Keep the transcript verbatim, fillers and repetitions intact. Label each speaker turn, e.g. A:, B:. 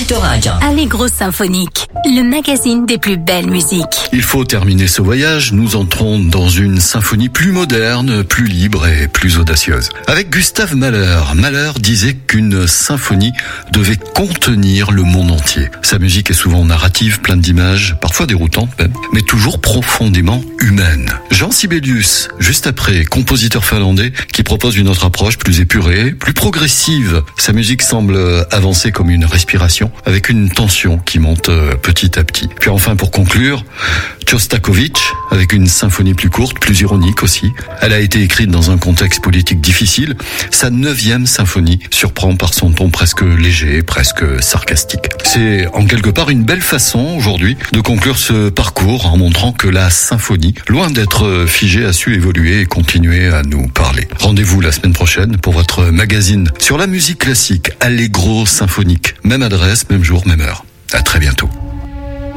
A: Victorin.
B: Allegro symphonique, le magazine des plus belles musiques.
C: Il faut terminer ce voyage, nous entrons dans une symphonie plus moderne, plus libre et plus audacieuse. Avec Gustave Mahler, Mahler disait qu'une symphonie devait contenir le monde entier. Sa musique est souvent narrative, pleine d'images, parfois déroutantes même, mais toujours profondément humaine. Jean Sibelius, juste après, compositeur finlandais qui propose une autre approche plus épurée, plus progressive. Sa musique semble avancer comme une respiration, avec une tension qui monte petit à petit. Puis enfin, pour conclure, Shostakovich, avec une symphonie plus courte, plus ironique aussi. Elle a été écrite dans un contexte politique difficile. Sa neuvième symphonie surprend par son ton presque léger, presque sarcastique. C'est en quelque part une belle façon aujourd'hui de conclure ce parcours en montrant que la symphonie, loin d'être figée, a su évoluer et continuer à nous parler. Rendez-vous la semaine prochaine pour votre magazine sur la musique classique, Allegro symphonique. Même adresse, même jour, même heure.